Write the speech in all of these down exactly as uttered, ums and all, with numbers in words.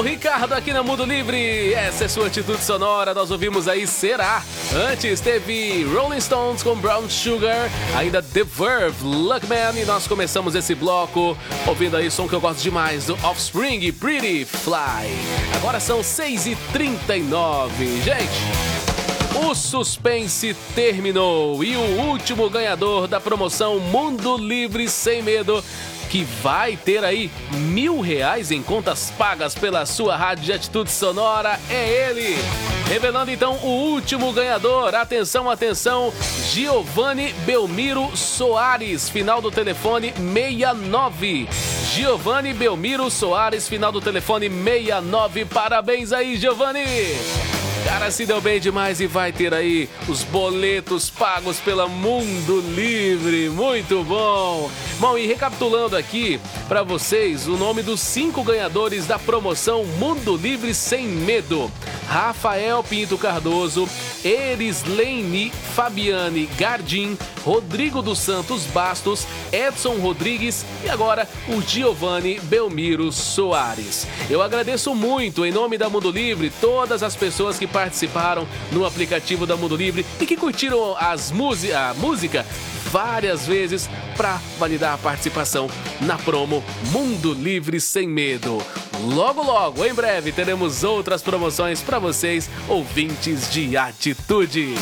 Ricardo aqui na Mundo Livre. Essa é sua atitude sonora. Nós ouvimos aí Será. Antes teve Rolling Stones com Brown Sugar. Ainda The Verve, Luckman. E nós começamos esse bloco ouvindo aí o som que eu gosto demais do Offspring, Pretty Fly. Agora são seis e trinta e nove. Gente, o suspense terminou e o último ganhador da promoção Mundo Livre Sem Medo, que vai ter aí mil reais em contas pagas pela sua rádio de atitude sonora, é ele. Revelando então o último ganhador. Atenção, atenção, Giovanni Belmiro Soares, final do telefone sessenta e nove. Giovanni Belmiro Soares, final do telefone sessenta e nove. Parabéns aí, Giovanni. Cara, se deu bem demais e vai ter aí os boletos pagos pela Mundo Livre. Muito bom. Bom, e recapitulando aqui para vocês o nome dos cinco ganhadores da promoção Mundo Livre Sem Medo: Rafael Pinto Cardoso, Erislene Fabiane Gardim, Rodrigo dos Santos Bastos, Edson Rodrigues e agora o Giovanni Belmiro Soares. Eu agradeço muito, em nome da Mundo Livre, todas as pessoas que participaram no aplicativo da Mundo Livre e que curtiram as a música várias vezes para validar a participação na promo Mundo Livre Sem Medo. Logo, logo, em breve, teremos outras promoções para vocês, ouvintes de atitude.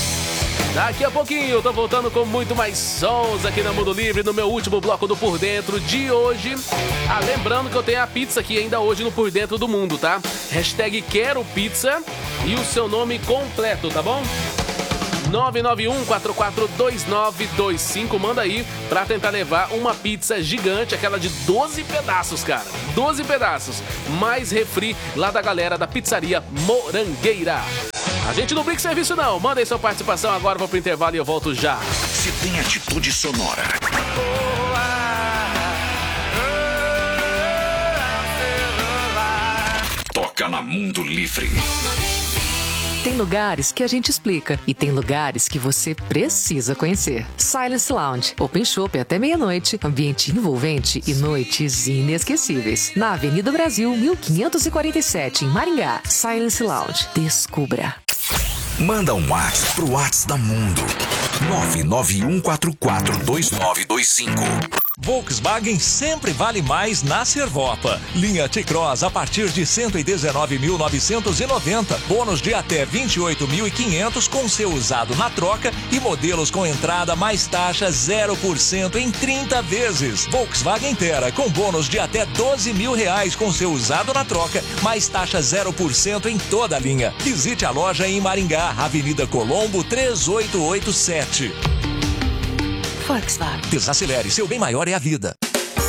Daqui a pouquinho eu tô voltando com muito mais sons aqui na Mundo Livre, no meu último bloco do Por Dentro de hoje. Ah, lembrando que eu tenho a pizza aqui ainda hoje no Por Dentro do Mundo, tá? Hashtag Quero Pizza e o seu nome completo, tá bom? nove nove um, quatro quatro dois nove dois cinco, manda aí pra tentar levar uma pizza gigante, aquela de doze pedaços, cara. doze pedaços. Mais refri lá da galera da Pizzaria Morangueira. A gente não brinca serviço não. Manda aí sua participação agora, vou pro intervalo e eu volto já. Se tem atitude sonora. Toca na Mundo Livre. Tem lugares que a gente explica e tem lugares que você precisa conhecer. Silence Lounge, Open Shop até meia-noite, ambiente envolvente e noites inesquecíveis. Na Avenida Brasil, mil quinhentos e quarenta e sete, em Maringá. Silence Lounge, descubra. Manda um WhatsApp pro WhatsApp da Mundo. nove nove um quatro quatro dois nove dois cinco. Volkswagen sempre vale mais na Servopa. Linha T-Cross a partir de cento e dezenove mil novecentos e noventa. Bônus de até vinte e oito mil e quinhentos com seu usado na troca e modelos com entrada mais taxa zero por cento em trinta vezes. Volkswagen Tera com bônus de até doze mil reais com seu usado na troca, mais taxa zero por cento em toda a linha. Visite a loja em Maringá, Avenida Colombo três oito oito sete. Volkswagen. Desacelere, seu bem maior é a vida.